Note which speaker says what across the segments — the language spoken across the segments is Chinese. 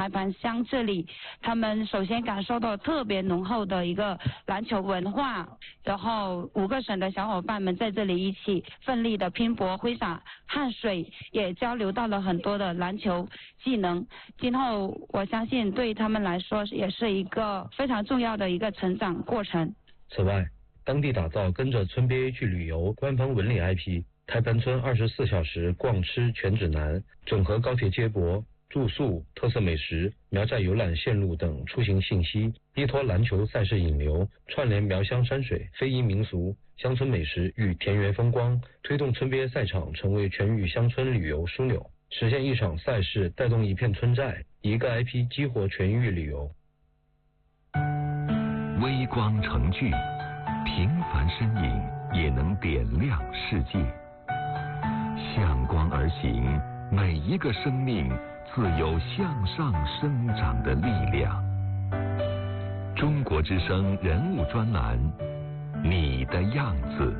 Speaker 1: 裁判乡这里，他们首先感受到特别浓厚的一个篮球文化，然后5个省的小伙伴们在这里一起奋力的拼搏，挥洒汗水，也交流到了很多的篮球技能。今后我相信对他们来说也是一个非常重要的一个成长过程。
Speaker 2: 此外，当地打造跟着村 BA 去旅游官方文旅 IP 台盘村24小时逛吃全指南，整合高铁接驳、住宿、特色美食、苗寨游览线路等出行信息，依托篮球赛事引流，串联苗乡山水、非遗民俗、乡村美食与田园风光，推动村 BA 赛场成为全域乡村旅游枢纽，实现一场赛事带动一片村寨，一个 IP 激活全域旅游。
Speaker 3: 微光成炬，平凡身影也能点亮世界。向光而行，每一个生命自有向上生长的力量。中国之声人物专栏，你的样子。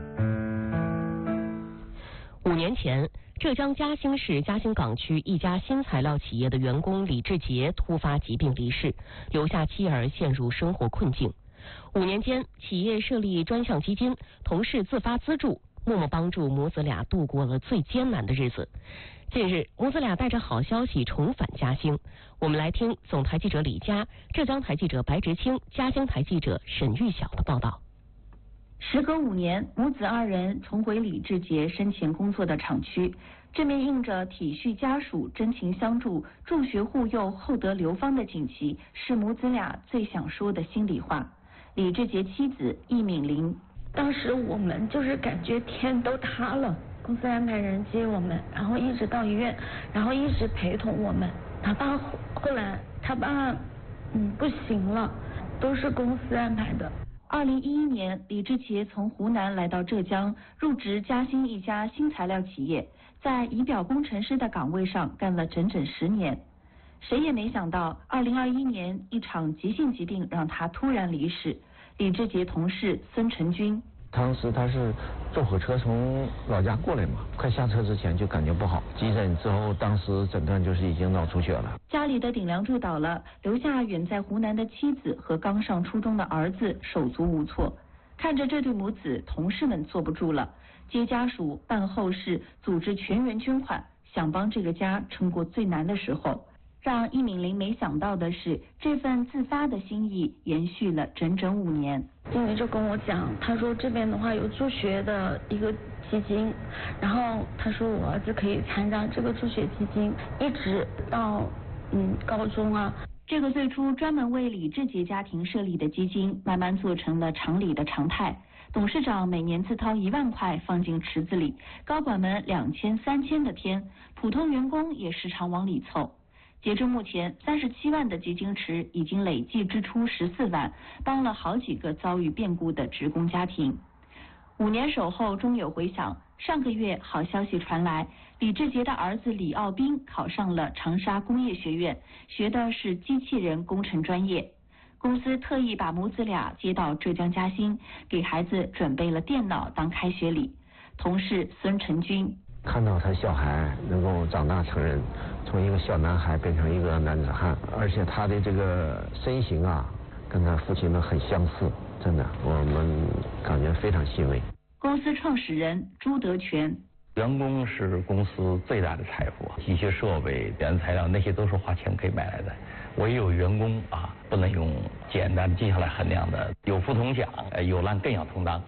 Speaker 4: 5年前，浙江嘉兴市嘉兴港区一家新材料企业的员工李志杰突发疾病离世，留下妻儿陷入生活困境。5年间，企业设立专项基金，同事自发资助，默默帮助母子俩度过了最艰难的日子。近日，母子俩带着好消息重返嘉兴。我们来听总台记者李佳、浙江台记者白直清、嘉兴台记者沈玉晓的报道。
Speaker 5: 时隔5年，母子2人重回李志杰生前工作的厂区，这面印着体恤家属、真情相助、助学护幼、厚德流芳的锦旗，是母子俩最想说的心里话。李志杰妻子易敏玲，
Speaker 6: 当时我们就是感觉天都塌了，公司安排人接我们，然后一直到医院，然后一直陪同我们。他爸后来他爸不行了，都是公司安排的。
Speaker 5: 2011年，李志杰从湖南来到浙江，入职嘉兴一家新材料企业，在仪表工程师的岗位上干了整整10年。谁也没想到，2021年一场急性疾病让他突然离世。李志杰同事孙成军，
Speaker 7: 当时他是坐火车从老家过来嘛，快下车之前就感觉不好，急诊之后当时诊断就是已经脑出血了。
Speaker 5: 家里的顶梁柱倒了，留下远在湖南的妻子和刚上初中的儿子手足无措。看着这对母子，同事们坐不住了，接家属、办后事、组织全员捐款，想帮这个家撑过最难的时候。让易敏玲没想到的是，这份自发的心意延续了整整5年。
Speaker 6: 经理就跟我讲，他说这边的话有助学的一个基金，然后他说我儿子可以参加这个助学基金，一直到高中啊。
Speaker 5: 这个最初专门为李志杰家庭设立的基金，慢慢做成了厂里的常态。董事长每年自掏1万块放进池子里，高管们2000、3000的添，普通员工也时常往里凑。截至目前，37万的基金池已经累计支出14万，帮了好几个遭遇变故的职工家庭。5年守候终有回响，上个月好消息传来，李志杰的儿子李奥斌考上了长沙工业学院，学的是机器人工程专业。公司特意把母子俩接到浙江嘉兴，给孩子准备了电脑当开学礼。同事孙成军
Speaker 7: 看到他小孩能够长大成人，从一个小男孩变成一个男子汉，而且他的这个身形啊，跟他父亲呢很相似，真的，我们感觉非常欣慰。
Speaker 5: 公司创始人朱德全，
Speaker 8: 员工是公司最大的财富，机械设备、原材料那些都是花钱可以买来的，唯有员工啊，不能用简单记下来衡量的，有福同享，有难更要同当。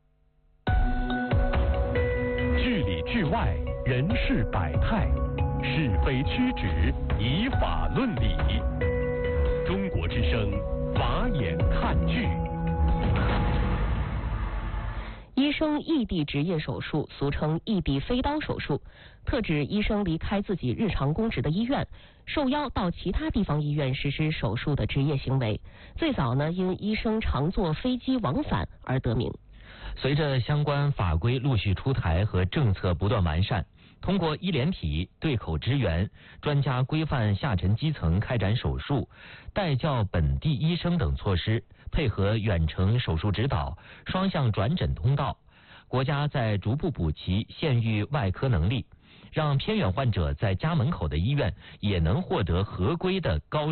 Speaker 3: 剧里剧外，人事百态，是非曲直，以法论理。中国之声，法眼看剧。
Speaker 4: 医生异地执业手术，俗称异地飞刀手术，特指医生离开自己日常公职的医院，受邀到其他地方医院实施手术的职业行为。最早呢，因医生常坐飞机往返而得名。
Speaker 9: 随着相关法规陆续出台和政策不断完善，通过医联体、对口支援、专家规范下沉基层开展手术、带教本地医生等措施，配合远程手术指导、双向转诊通道，国家在逐步补齐县域外科能力，让偏远患者在家门口的医院也能获得合规的高